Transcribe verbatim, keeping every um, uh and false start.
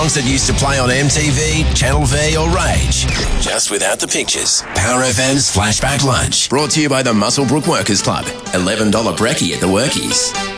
songs that used to play on M T V, Channel V or Rage. Just without the pictures. Power F M's Flashback Lunch. Brought to you by the Muswellbrook Workers Club. eleven dollars brekkie at the Workies.